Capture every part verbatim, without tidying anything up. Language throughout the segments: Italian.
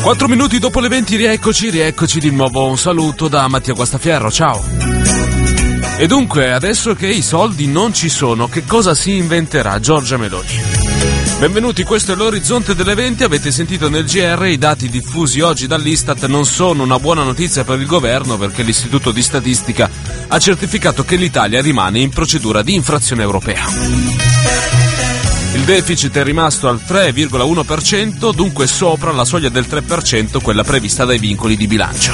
Quattro minuti dopo le venti, rieccoci, rieccoci di nuovo. Un saluto da Mattia Guastafierro, ciao. E dunque, adesso che i soldi non ci sono, che cosa si inventerà Giorgia Meloni? Benvenuti, questo è l'Orizzonte delle venti. Avete sentito nel G R, i dati diffusi oggi dall'Istat non sono una buona notizia per il governo, perché l'Istituto di Statistica ha certificato che l'Italia rimane in procedura di infrazione europea. Il deficit è rimasto al tre virgola uno per cento, dunque sopra la soglia del tre per cento, quella prevista dai vincoli di bilancio.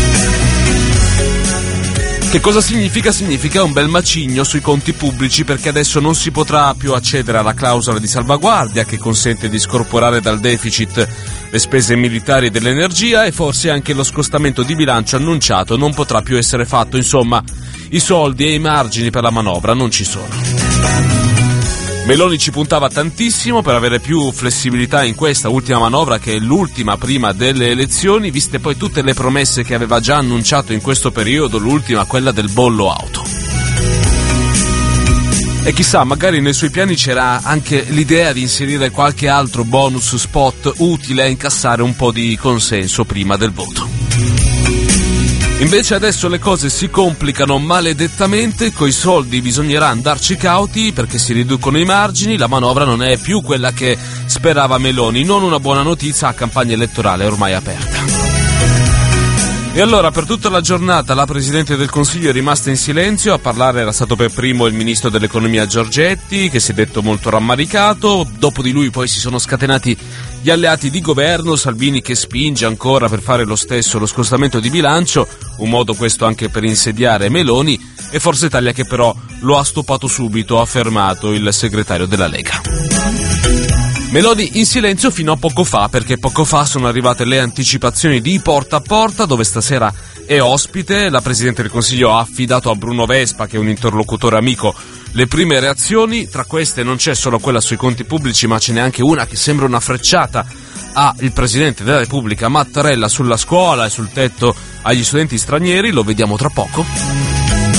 Che cosa significa? Significa un bel macigno sui conti pubblici, perché adesso non si potrà più accedere alla clausola di salvaguardia che consente di scorporare dal deficit le spese militari dell'energia, e forse anche lo scostamento di bilancio annunciato non potrà più essere fatto. Insomma, i soldi e i margini per la manovra non ci sono. Meloni ci puntava tantissimo per avere più flessibilità in questa ultima manovra, che è l'ultima prima delle elezioni, viste poi tutte le promesse che aveva già annunciato in questo periodo, l'ultima quella del bollo auto. E chissà, magari nei suoi piani c'era anche l'idea di inserire qualche altro bonus spot utile a incassare un po' di consenso prima del voto. Invece adesso le cose si complicano maledettamente, coi soldi bisognerà andarci cauti perché si riducono i margini, la manovra non è più quella che sperava Meloni, non una buona notizia a campagna elettorale ormai aperta. E allora per tutta la giornata la Presidente del Consiglio è rimasta in silenzio, a parlare era stato per primo il Ministro dell'Economia Giorgetti, che si è detto molto rammaricato, dopo di lui poi si sono scatenati gli alleati di governo, Salvini che spinge ancora per fare lo stesso lo scostamento di bilancio, un modo questo anche per insediare Meloni, e Forza Italia che però lo ha stoppato subito, ha fermato il segretario della Lega. Meloni in silenzio fino a poco fa, perché poco fa sono arrivate le anticipazioni di Porta a Porta, dove stasera è ospite. La Presidente del Consiglio ha affidato a Bruno Vespa, che è un interlocutore amico, le prime reazioni. Tra queste non c'è solo quella sui conti pubblici, ma ce n'è anche una che sembra una frecciata al Presidente della Repubblica Mattarella sulla scuola e sul tetto agli studenti stranieri. Lo vediamo tra poco.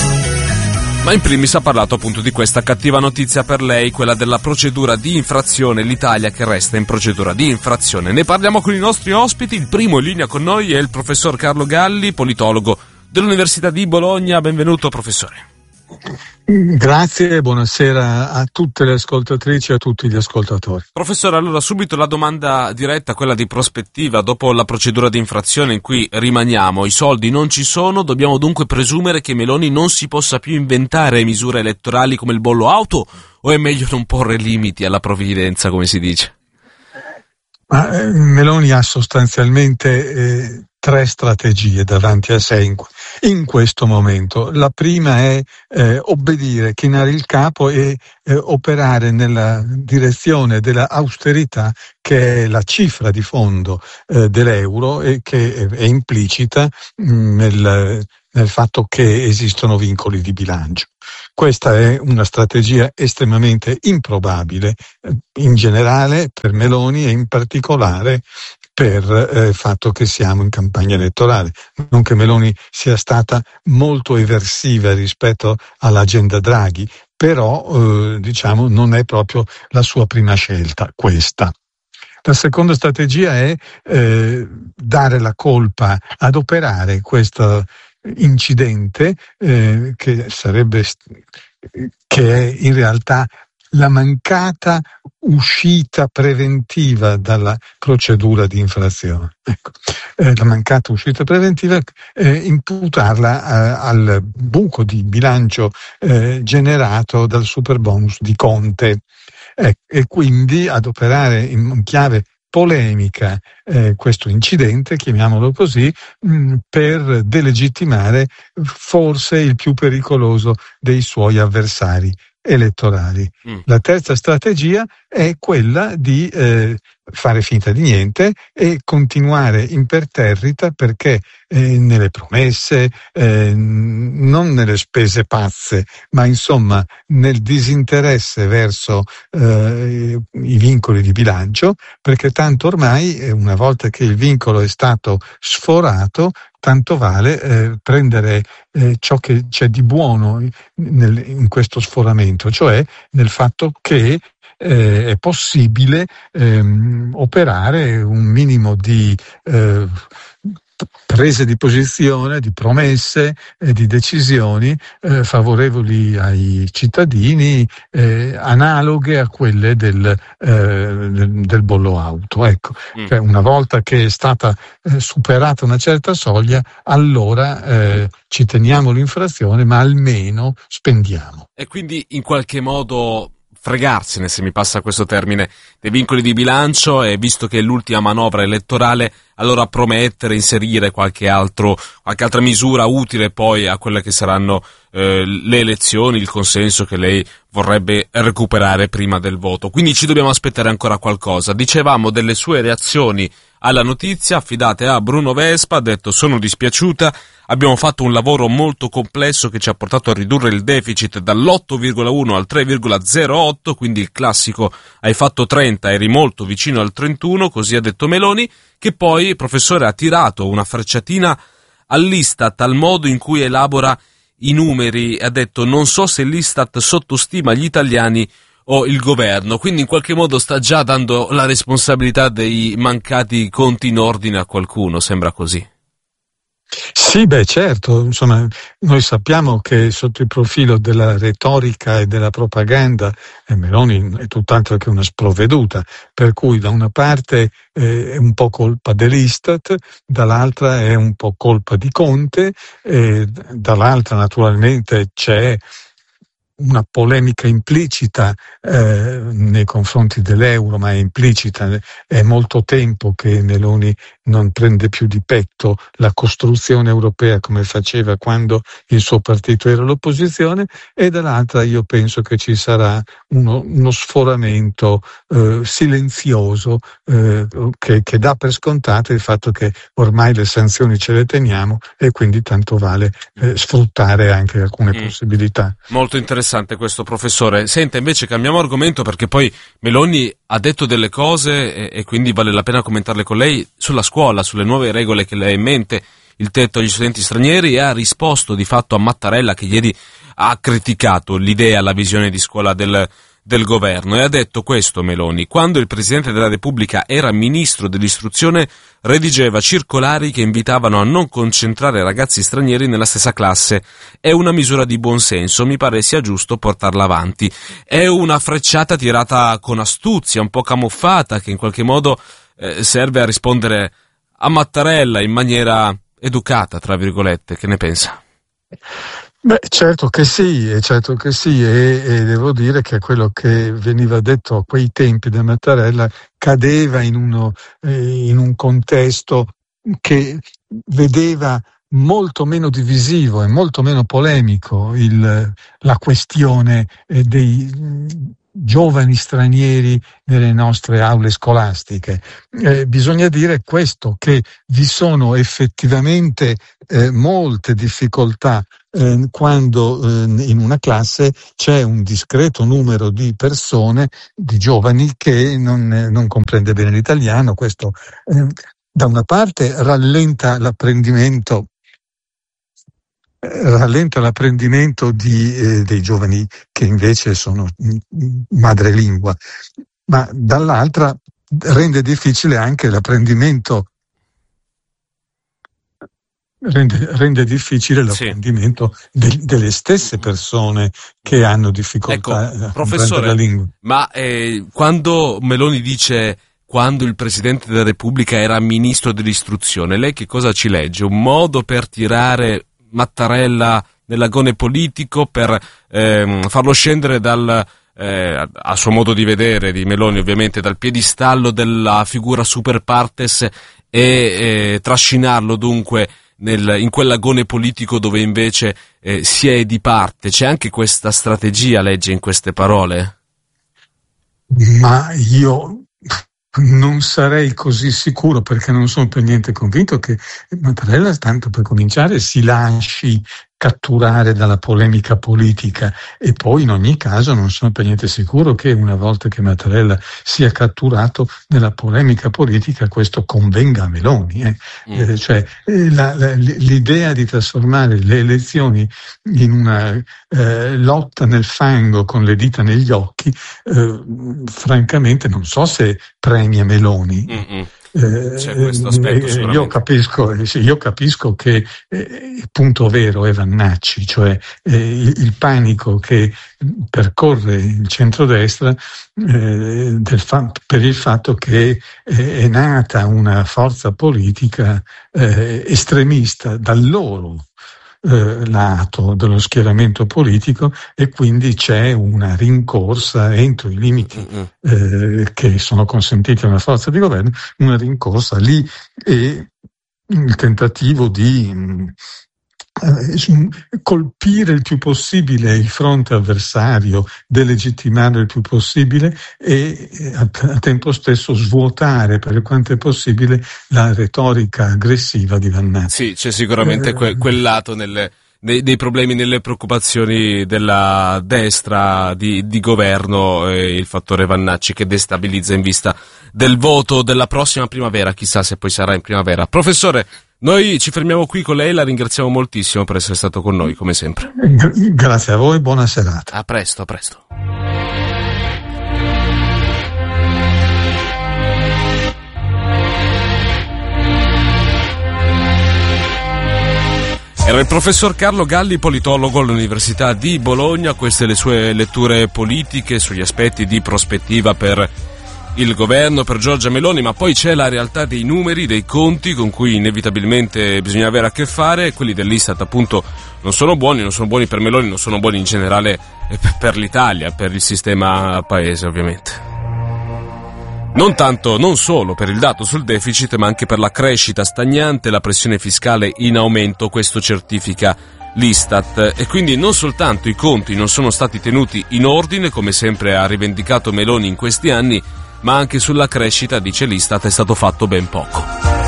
Ma in primis ha parlato appunto di questa cattiva notizia per lei, quella della procedura di infrazione, l'Italia che resta in procedura di infrazione. Ne parliamo con i nostri ospiti. Il primo in linea con noi è il professor Carlo Galli, politologo dell'Università di Bologna. Benvenuto, professore. Grazie e buonasera a tutte le ascoltatrici e a tutti gli ascoltatori. Professore, allora subito la domanda diretta, quella di prospettiva. Dopo la procedura di infrazione in cui rimaniamo, i soldi non ci sono, dobbiamo dunque presumere che Meloni non si possa più inventare misure elettorali come il bollo auto, o è meglio non porre limiti alla provvidenza, come si dice? Ma eh, Meloni ha sostanzialmente eh, tre strategie davanti a sé in, in questo momento. La prima è eh, obbedire, chinare il capo e eh, operare nella direzione della austerità, che è la cifra di fondo eh, dell'euro e che è implicita mh, nel, nel fatto che esistono vincoli di bilancio. Questa è una strategia estremamente improbabile eh, in generale per Meloni e in particolare per il eh, fatto che siamo in campagna elettorale. Non che Meloni sia stata molto eversiva rispetto all'agenda Draghi, però eh, diciamo non è proprio la sua prima scelta questa. La seconda strategia è eh, dare la colpa, adoperare questo incidente eh, che sarebbe che è in realtà la mancata uscita preventiva dalla procedura di infrazione. Ecco, eh, la mancata uscita preventiva, eh, imputarla eh, al buco di bilancio eh, generato dal superbonus di Conte eh, e quindi adoperare in chiave polemica eh, questo incidente, chiamiamolo così, mh, per delegittimare forse il più pericoloso dei suoi avversari elettorali. Mm. La terza strategia è quella di eh, fare finta di niente e continuare imperterrita, perché eh, nelle promesse, eh, non nelle spese pazze, ma insomma nel disinteresse verso eh, i vincoli di bilancio, perché tanto ormai, una volta che il vincolo è stato sforato, tanto vale eh, prendere eh, ciò che c'è di buono nel, in questo sforamento, cioè nel fatto che eh, è possibile ehm, operare un minimo di eh, prese di posizione, di promesse e di decisioni eh, favorevoli ai cittadini, eh, analoghe a quelle del, eh, del, del bollo auto. Ecco, mm. cioè, una volta che è stata eh, superata una certa soglia, allora eh, ci teniamo l'infrazione, ma almeno spendiamo. E quindi in qualche modo fregarsene, se mi passa questo termine, dei vincoli di bilancio, e visto che è l'ultima manovra elettorale, allora promettere, inserire qualche altro, qualche altra misura utile poi a quelle che saranno eh, le elezioni, il consenso che lei vorrebbe recuperare prima del voto. Quindi ci dobbiamo aspettare ancora qualcosa. Dicevamo delle sue reazioni alla notizia affidate a Bruno Vespa, ha detto: sono dispiaciuta, abbiamo fatto un lavoro molto complesso che ci ha portato a ridurre il deficit dall'otto virgola uno al tre virgola zero otto, quindi il classico hai fatto trenta, eri molto vicino al trentuno, così ha detto Meloni, che poi il professore ha tirato una frecciatina all'Istat, al modo in cui elabora i numeri, e ha detto: non so se l'Istat sottostima gli italiani o il governo, quindi in qualche modo sta già dando la responsabilità dei mancati conti in ordine a qualcuno, sembra così. Sì, beh, certo, insomma, noi sappiamo che sotto il profilo della retorica e della propaganda eh, Meloni è tutt'altro che una sprovveduta, per cui da una parte eh, è un po' colpa dell'Istat, dall'altra è un po' colpa di Conte, e dall'altra naturalmente c'è una polemica implicita eh, nei confronti dell'euro, ma è implicita. È molto tempo che Meloni non prende più di petto la costruzione europea come faceva quando il suo partito era all'opposizione, e dall'altra io penso che ci sarà uno, uno sforamento eh, silenzioso eh, che, che dà per scontato il fatto che ormai le sanzioni ce le teniamo, e quindi tanto vale eh, sfruttare anche alcune mm. possibilità. Molto interessante questo, professore. Senta, invece cambiamo argomento, perché poi Meloni ha detto delle cose e, e quindi vale la pena commentarle con lei sulla scuola, sulle nuove regole che lei ha in mente, il tetto agli studenti stranieri, e ha risposto di fatto a Mattarella, che ieri ha criticato l'idea, la visione di scuola del del governo, e ha detto questo Meloni: quando il Presidente della Repubblica era Ministro dell'Istruzione redigeva circolari che invitavano a non concentrare ragazzi stranieri nella stessa classe. È una misura di buonsenso, mi pare sia giusto portarla avanti. È una frecciata tirata con astuzia, un po' camuffata, che in qualche modo eh, serve a rispondere a Mattarella in maniera educata, tra virgolette. Che ne pensa? Beh, certo che sì, certo che sì, e, e devo dire che quello che veniva detto a quei tempi da Mattarella cadeva in, uno, eh, in un contesto che vedeva molto meno divisivo e molto meno polemico il, la questione eh, dei giovani stranieri nelle nostre aule scolastiche. Eh, bisogna dire questo, che vi sono effettivamente eh, molte difficoltà eh, quando eh, in una classe c'è un discreto numero di persone, di giovani, che non, non comprende bene l'italiano. Questo eh, da una parte rallenta l'apprendimento rallenta l'apprendimento di, eh, dei giovani che invece sono madrelingua, ma dall'altra rende difficile anche l'apprendimento rende, rende difficile l'apprendimento sì. de, delle stesse persone che hanno difficoltà ecco, a professore, la lingua. Ma eh, quando Meloni dice quando il Presidente della Repubblica era Ministro dell'Istruzione, lei che cosa ci legge? Un modo per tirare Mattarella nell'agone politico, per ehm, farlo scendere dal, eh, a suo modo di vedere, di Meloni ovviamente, dal piedistallo della figura super partes, e eh, trascinarlo dunque nel, in quell'agone politico dove invece eh, si è di parte? C'è anche questa strategia, legge in queste parole? Ma io non sarei così sicuro, perché non sono per niente convinto che Mattarella, tanto per cominciare, si lasci catturare dalla polemica politica, e poi in ogni caso non sono per niente sicuro che una volta che Mattarella sia catturato nella polemica politica questo convenga a Meloni. Eh. Mm. Eh, cioè, eh, la, la, l'idea di trasformare le elezioni in una eh, lotta nel fango con le dita negli occhi, eh, francamente non so se premia Meloni. Mm-mm. Eh, C'è questo aspetto, eh, io capisco, eh, io capisco che eh, il punto vero è Vannacci, cioè eh, il, il panico che percorre il centrodestra eh, del fa- per il fatto che eh, è nata una forza politica eh, estremista dal loro Eh, lato dello schieramento politico, e quindi c'è una rincorsa entro i limiti eh, che sono consentiti a una forza di governo, una rincorsa lì, e il tentativo di eh, colpire il più possibile il fronte avversario, delegittimarlo il più possibile e a, a tempo stesso svuotare per quanto è possibile la retorica aggressiva di Vannacci. Sì, c'è sicuramente eh, quel, quel lato nelle, dei, dei problemi, nelle preoccupazioni della destra di, di governo, eh, il fattore Vannacci che destabilizza in vista del voto della prossima primavera, chissà se poi sarà in primavera. Professore, noi ci fermiamo qui con lei, la ringraziamo moltissimo per essere stato con noi, come sempre. Grazie a voi, buona serata. A presto, a presto. Era il professor Carlo Galli, politologo all'Università di Bologna. Queste le sue letture politiche sugli aspetti di prospettiva per il governo, per Giorgia Meloni, ma poi c'è la realtà dei numeri, dei conti con cui inevitabilmente bisogna avere a che fare. Quelli dell'Istat appunto non sono buoni, non sono buoni per Meloni, non sono buoni in generale per l'Italia, per il sistema paese ovviamente. Non tanto, non solo per il dato sul deficit, ma anche per la crescita stagnante, la pressione fiscale in aumento, questo certifica l'Istat. E quindi non soltanto i conti non sono stati tenuti in ordine, come sempre ha rivendicato Meloni in questi anni, ma anche sulla crescita, dice l'Istat, è stato fatto ben poco.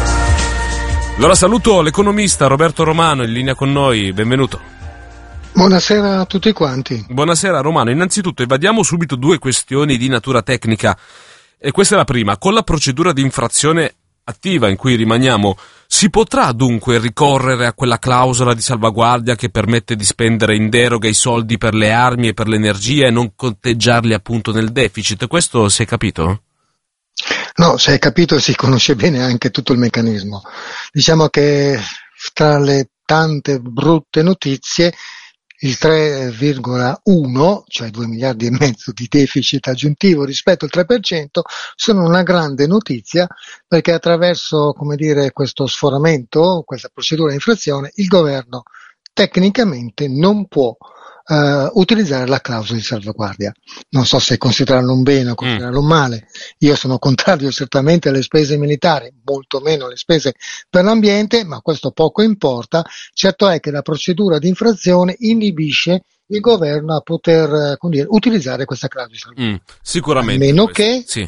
Allora saluto l'economista Roberto Romano in linea con noi, benvenuto. Buonasera a tutti quanti. Buonasera Romano, innanzitutto evadiamo subito due questioni di natura tecnica. E questa è la prima. Con la procedura di infrazione attiva in cui rimaniamo, si potrà dunque ricorrere a quella clausola di salvaguardia che permette di spendere in deroga i soldi per le armi e per l'energia e non conteggiarli appunto nel deficit? Questo si è capito? No, si è capito e si conosce bene anche tutto il meccanismo. Diciamo che tra le tante brutte notizie, il tre virgola uno, cioè due miliardi e mezzo di deficit aggiuntivo rispetto al tre per cento, sono una grande notizia, perché attraverso, come dire, questo sforamento, questa procedura di infrazione, il governo tecnicamente non può Uh, utilizzare la clausola di salvaguardia. Non so se considerarlo un bene o considerarlo un male. Io sono contrario certamente alle spese militari, molto meno alle spese per l'ambiente, ma questo poco importa. Certo è che la procedura di infrazione inibisce il governo a poter, come dire, utilizzare questa clausola di salvaguardia. Mm, sicuramente. A meno che sì.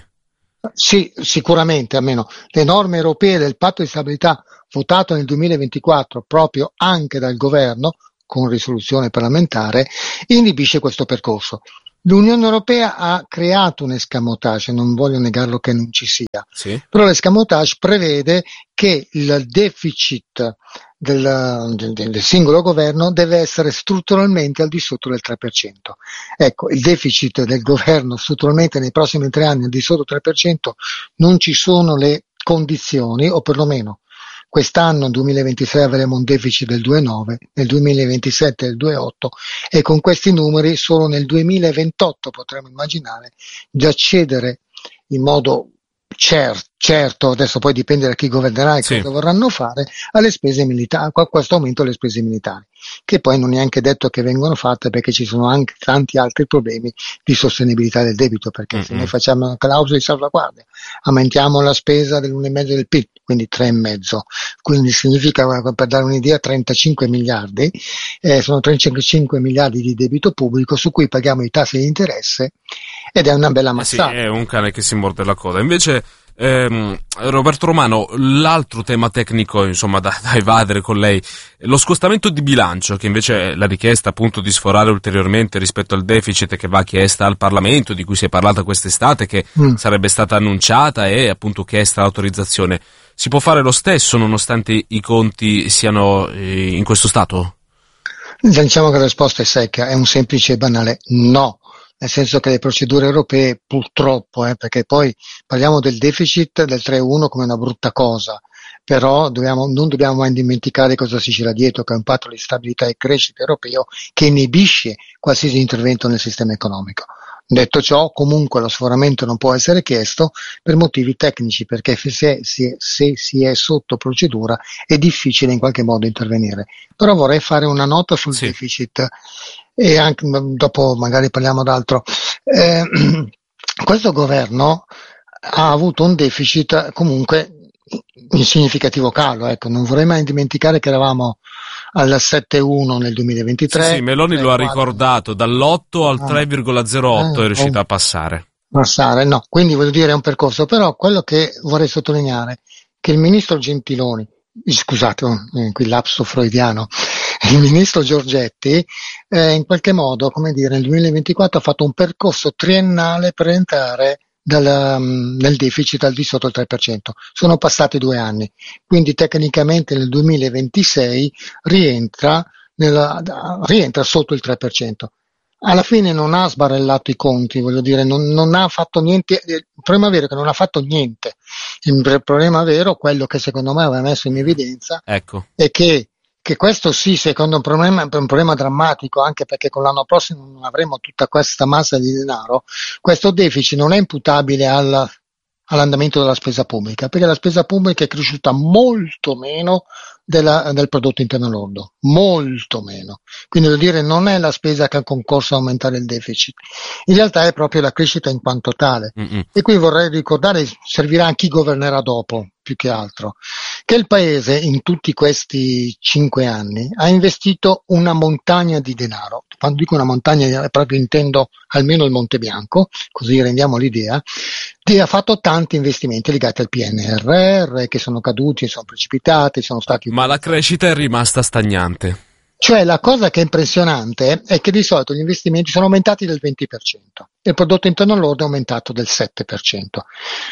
Sì, sicuramente, almeno le norme europee del patto di stabilità votato nel duemilaventiquattro proprio anche dal governo con risoluzione parlamentare, inibisce questo percorso. L'Unione Europea ha creato un escamotage, non voglio negarlo che non ci sia, sì. Però l'escamotage prevede che il deficit del, del, del singolo governo deve essere strutturalmente al di sotto del tre per cento. Ecco, il deficit del governo strutturalmente nei prossimi tre anni al di sotto del tre per cento non ci sono le condizioni, o perlomeno quest'anno, duemilaventisei, avremo un deficit del due virgola nove, nel duemilaventisette del due virgola otto, e con questi numeri solo nel duemilaventotto potremo immaginare di accedere in modo cer- certo, adesso poi dipende da chi governerà e sì. cosa vorranno fare, alle spese militari, a questo aumento alle spese militari, che poi non è neanche detto che vengono fatte, perché ci sono anche tanti altri problemi di sostenibilità del debito, perché mm-hmm. se noi facciamo una clausola di salvaguardia, aumentiamo la spesa dell'uno virgola cinque del P I L, quindi tre virgola cinque, quindi significa, per dare un'idea, trentacinque miliardi, eh, sono trentacinque miliardi di debito pubblico su cui paghiamo i tassi di interesse, ed è una bella mazzata. Eh sì, è un cane che si morde la coda. Invece Ehm, Roberto Romano, l'altro tema tecnico insomma da, da evadere con lei, lo scostamento di bilancio, che invece è la richiesta appunto di sforare ulteriormente rispetto al deficit che va chiesta al Parlamento, di cui si è parlato quest'estate, che mm. sarebbe stata annunciata e appunto chiesta l'autorizzazione. Si può fare lo stesso nonostante i conti siano eh, in questo stato? Diciamo che la risposta è secca, è un semplice e banale no. Nel senso che le procedure europee, purtroppo, eh, perché poi parliamo del deficit del tre virgola uno come una brutta cosa, però dobbiamo, non dobbiamo mai dimenticare cosa si c'era dietro, che è un patto di stabilità e crescita europeo che inibisce qualsiasi intervento nel sistema economico. Detto ciò, comunque lo sforamento non può essere chiesto per motivi tecnici, perché se si, se si è sotto procedura è difficile in qualche modo intervenire. Però vorrei fare una nota sul sì. deficit e anche dopo magari parliamo d'altro. Eh, questo governo ha avuto un deficit comunque in significativo calo, ecco, non vorrei mai dimenticare che eravamo al sette virgola uno nel duemilaventitré. Sì, sì, Meloni lo ha ricordato, dall'otto al tre virgola zero otto eh, è riuscita a passare. Passare, no, quindi voglio dire è un percorso, però quello che vorrei sottolineare che il ministro Gentiloni, scusate, eh, qui lapso freudiano, il ministro Giorgetti eh, in qualche modo, come dire, nel duemilaventiquattro ha fatto un percorso triennale per entrare dal, um, nel deficit al di sotto il tre per cento. Sono passati due anni, quindi tecnicamente nel duemilaventisei rientra, nella, rientra sotto il tre per cento. Alla fine non ha sbarellato i conti, voglio dire, non, non ha fatto niente. Il problema vero è che non ha fatto niente. Il problema vero, quello che secondo me aveva messo in evidenza, ecco. è che che questo sì, secondo un problema, è un problema drammatico, anche perché con l'anno prossimo non avremo tutta questa massa di denaro. Questo deficit non è imputabile al, all'andamento della spesa pubblica, perché la spesa pubblica è cresciuta molto meno della, del prodotto interno lordo, molto meno. Quindi vuol dire non è la spesa che ha concorso a aumentare il deficit, in realtà è proprio la crescita in quanto tale. Mm-hmm. E qui vorrei ricordare, servirà a chi governerà dopo, più che altro, che il Paese in tutti questi cinque anni ha investito una montagna di denaro. Quando dico una montagna proprio intendo almeno il Monte Bianco, così rendiamo l'idea, e ha fatto tanti investimenti legati al P N R R che sono caduti, sono precipitati, sono stati... Ma la crescita è rimasta stagnante. Cioè la cosa che è impressionante è che di solito gli investimenti sono aumentati del venti per cento e il prodotto interno lordo è aumentato del sette per cento.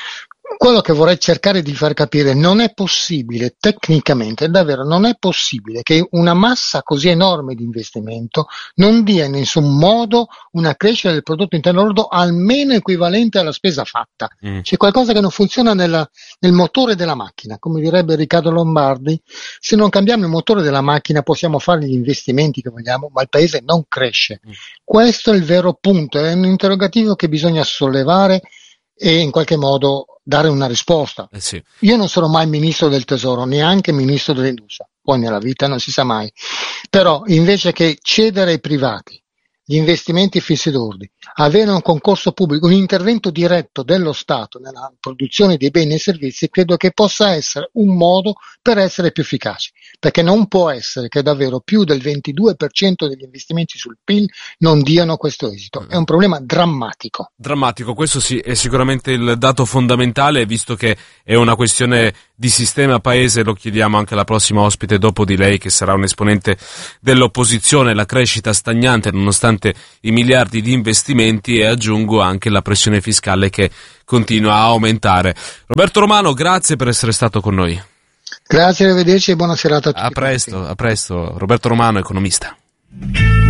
Quello che vorrei cercare di far capire, non è possibile tecnicamente, davvero non è possibile che una massa così enorme di investimento non dia in nessun modo una crescita del prodotto interno lordo almeno equivalente alla spesa fatta. Mm. C'è qualcosa che non funziona nella, nel motore della macchina, come direbbe Riccardo Lombardi. Se non cambiamo il motore della macchina possiamo fare gli investimenti che vogliamo, ma il paese non cresce. Mm. Questo è il vero punto, è un interrogativo che bisogna sollevare e in qualche modo dare una risposta. Eh sì. Io non sono mai ministro del tesoro, neanche ministro dell'industria, poi nella vita non si sa mai, però invece che cedere ai privati gli investimenti fissi d'ordi, avere un concorso pubblico, un intervento diretto dello Stato nella produzione dei beni e servizi, credo che possa essere un modo per essere più efficaci, perché non può essere che davvero più del ventidue per cento degli investimenti sul P I L non diano questo esito. È un problema drammatico. Drammatico, questo sì, è sicuramente il dato fondamentale, visto che è una questione di sistema paese. Lo chiediamo anche alla prossima ospite dopo di lei, che sarà un esponente dell'opposizione. La crescita stagnante nonostante i miliardi di investimenti, e aggiungo anche la pressione fiscale che continua a aumentare. Roberto Romano, grazie per essere stato con noi. Grazie, arrivederci e buona serata a tutti. A presto, a presto. Roberto Romano, economista.